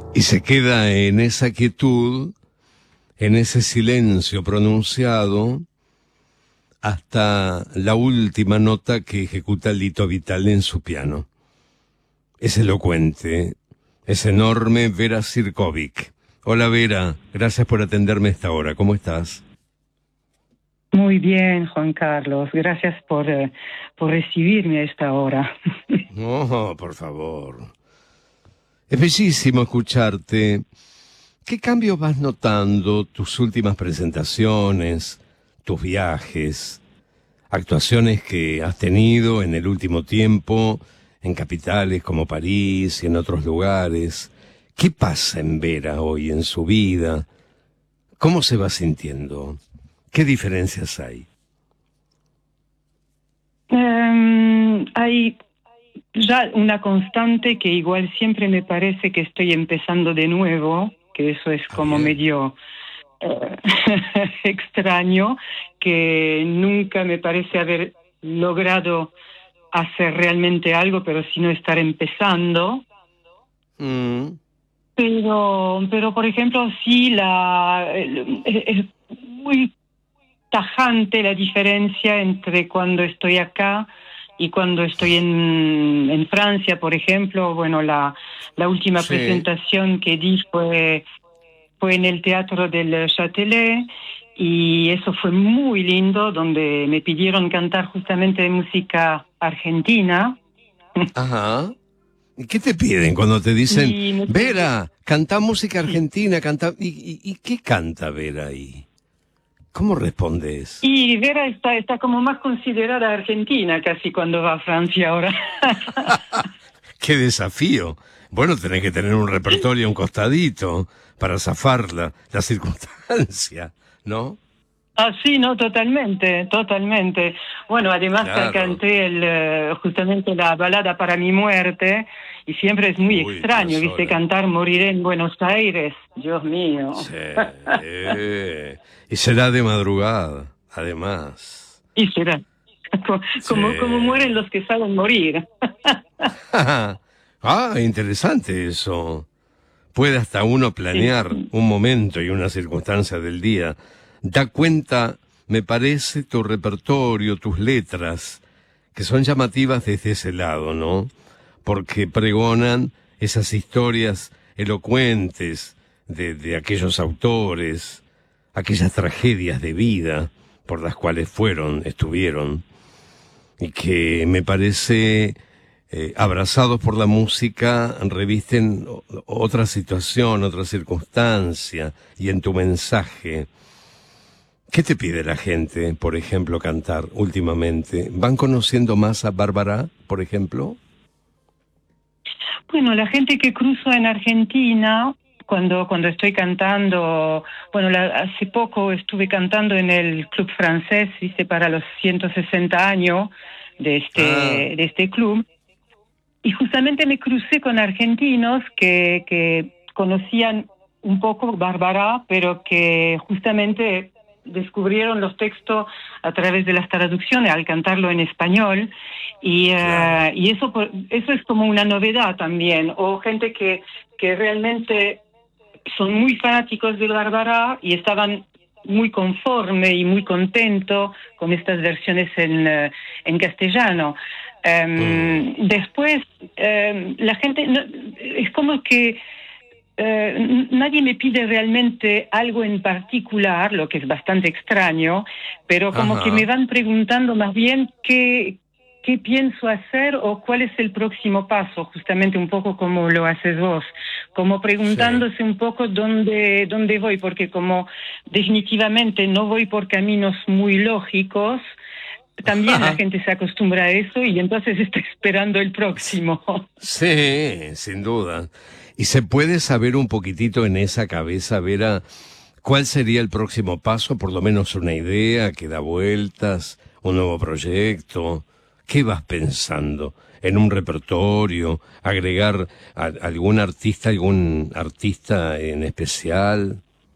Y se queda en esa quietud, en ese silencio pronunciado, hasta la última nota que ejecuta Lito Vitale en su piano. Es elocuente, es enorme Vera Sirkovic. Hola Vera, gracias por atenderme a esta hora. ¿Cómo estás? Muy bien, Juan Carlos. Gracias por recibirme a esta hora. No, por favor. Es bellísimo escucharte. ¿Qué cambios vas notando tus últimas presentaciones, tus viajes, actuaciones que has tenido en el último tiempo en capitales como París y en otros lugares? ¿Qué pasa en Vera hoy en su vida? ¿Cómo se va sintiendo? ¿Qué diferencias hay? Hay ya una constante que igual siempre me parece que estoy empezando de nuevo, que eso es como medio extraño, que nunca me parece haber logrado hacer realmente algo, pero sino estar empezando. Pero por ejemplo, sí, es muy tajante la diferencia entre cuando estoy acá y cuando estoy en Francia, por ejemplo. Bueno, la última presentación que di fue en el Teatro del Châtelet, y eso fue muy lindo, donde me pidieron cantar justamente música argentina. Ajá. ¿Y qué te piden cuando te dicen, Vera, canta música argentina, canta... ¿Y qué canta Vera ahí? ¿Cómo respondes? Y Vera está como más considerada argentina casi cuando va a Francia ahora. ¡Qué desafío! Bueno, tenés que tener un repertorio, un costadito, para zafar la circunstancia, ¿no? Ah, sí, no, totalmente. Bueno, además canté justamente la balada para mi muerte, y siempre es muy extraño, ¿viste? Cantar Moriré en Buenos Aires, Dios mío. Sí. Y será de madrugada, además. Y será. Como mueren los que saben morir. Interesante eso. Puede hasta uno planear un momento y una circunstancia del día. Da cuenta, me parece, tu repertorio, tus letras, que son llamativas desde ese lado, ¿no? Porque pregonan esas historias elocuentes de aquellos autores, aquellas tragedias de vida por las cuales estuvieron, y que me parece, abrazados por la música, revisten otra situación, otra circunstancia, y en tu mensaje. ¿Qué te pide la gente, por ejemplo, cantar últimamente? ¿Van conociendo más a Bárbara, por ejemplo? Bueno, la gente que cruzo en Argentina, cuando estoy cantando, bueno, hace poco estuve cantando en el Club Francés, ¿viste? Para los 160 años de este club, y justamente me crucé con argentinos que conocían un poco Bárbara, pero que justamente descubrieron los textos a través de las traducciones al cantarlo en español, y eso es como una novedad también, o gente que realmente son muy fanáticos de Bárbara y estaban muy conformes y muy contentos con estas versiones en castellano. Después la gente es como que nadie me pide realmente algo en particular, lo que es bastante extraño, pero como que me van preguntando más bien qué pienso hacer o cuál es el próximo paso, justamente un poco como lo haces vos, como preguntándose un poco dónde voy, porque como definitivamente no voy por caminos muy lógicos, también la gente se acostumbra a eso y entonces está esperando el próximo. Sí, sin duda. ¿Y se puede saber un poquitito en esa cabeza, Vera, cuál sería el próximo paso? Por lo menos una idea que da vueltas, un nuevo proyecto. ¿Qué vas pensando? ¿En un repertorio? ¿Agregar algún artista en especial?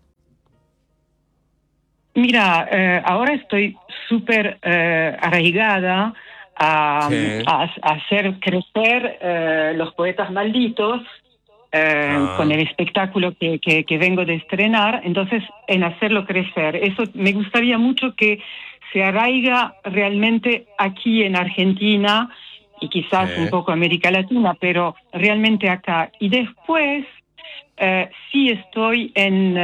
Mira, ahora estoy súper arraigada a hacer crecer los poetas malditos, con el espectáculo que vengo de estrenar, entonces en hacerlo crecer. Eso me gustaría mucho que se arraiga realmente aquí en Argentina y quizás un poco América Latina, pero realmente acá. Y después sí estoy en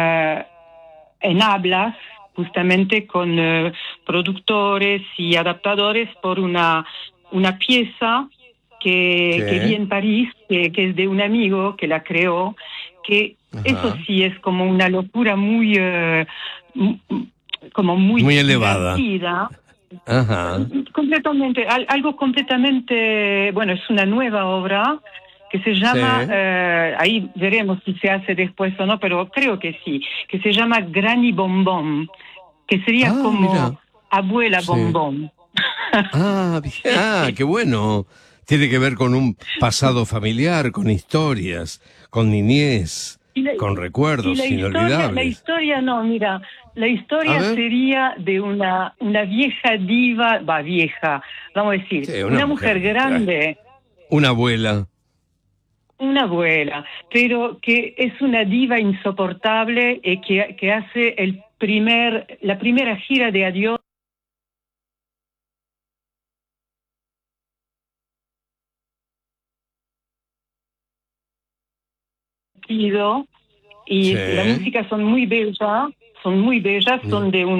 hablas justamente con productores y adaptadores por una pieza que vi en París, que es de un amigo que la creó, que eso sí es como una locura muy elevada. Divertida. Ajá. Completamente, algo completamente, bueno, es una nueva obra que se llama, ahí veremos si se hace después o no, pero creo que sí, que se llama Granny Bombón, que sería como mira. abuela bombón. Qué bueno. Tiene que ver con un pasado familiar, con historias, con niñez, con recuerdos inolvidables. La historia no, mira, la historia sería de una vieja diva, vieja, vamos a decir, una mujer grande. Una abuela. Una abuela, pero que es una diva insoportable y que hace la primera gira de adiós. Y la música son muy bellas, son de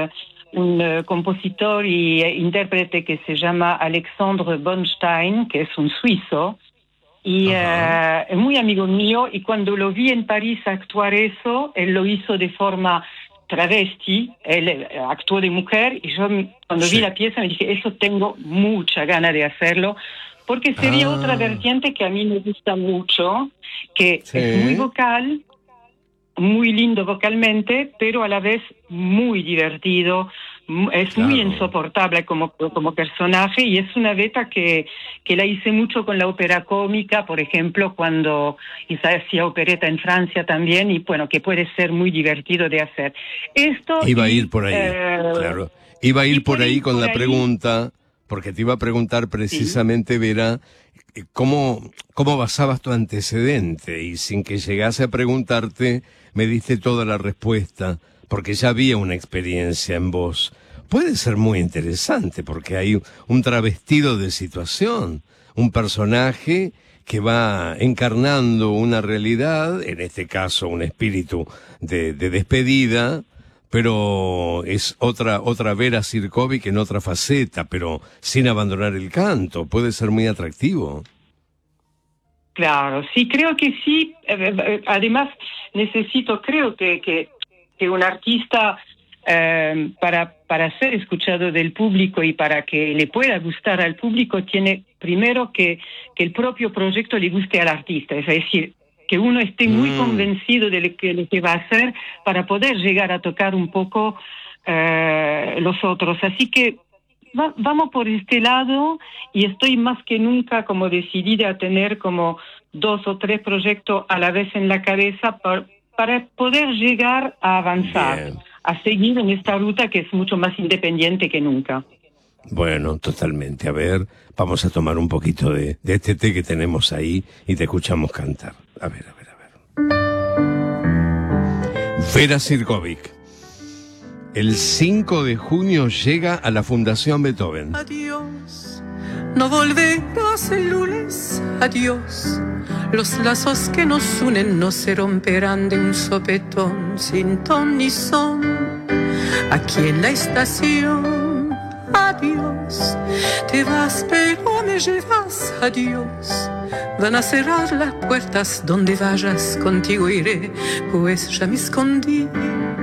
un compositor y intérprete que se llama Alexandre Bonstein, que es un suizo, y es muy amigo mío, y cuando lo vi en París actuar eso, él lo hizo de forma travesti, él actuó de mujer, y yo cuando vi la pieza me dije, eso tengo mucha gana de hacerlo, porque sería otra vertiente que a mí me gusta mucho, que es muy vocal, muy lindo vocalmente, pero a la vez muy divertido, es muy insoportable como personaje, y es una beta que la hice mucho con la ópera cómica, por ejemplo, cuando hacía opereta en Francia también, y bueno, que puede ser muy divertido de hacer. Esto iba a ir por ahí, claro. Iba a ir por ahí con la pregunta, porque te iba a preguntar precisamente, Vera, ¿cómo basabas tu antecedente? Y sin que llegase a preguntarte, me diste toda la respuesta, porque ya había una experiencia en vos. Puede ser muy interesante, porque hay un travestido de situación, un personaje que va encarnando una realidad, en este caso un espíritu de despedida, pero es otra Vera Sirkovic en otra faceta, pero sin abandonar el canto. Puede ser muy atractivo. Claro, sí, creo que sí. Además, creo que un artista, para ser escuchado del público y para que le pueda gustar al público, tiene primero que el propio proyecto le guste al artista, es decir, que uno esté muy convencido de lo que va a hacer para poder llegar a tocar un poco los otros. Así que vamos por este lado, y estoy más que nunca como decidida a tener como 2 o 3 proyectos a la vez en la cabeza para poder llegar a avanzar, a seguir en esta ruta que es mucho más independiente que nunca. Bueno, totalmente. A ver, vamos a tomar un poquito de este té que tenemos ahí y te escuchamos cantar. A ver. Vera Sirkovic. El 5 de junio llega a la Fundación Beethoven. Adiós, no volverás el lunes, adiós. Los lazos que nos unen no se romperán de un sopetón sin ton ni son. Aquí en la estación, adiós. Te vas pero me llevas, adiós. Van a cerrar las puertas, donde vayas contigo iré, pues ya me escondí.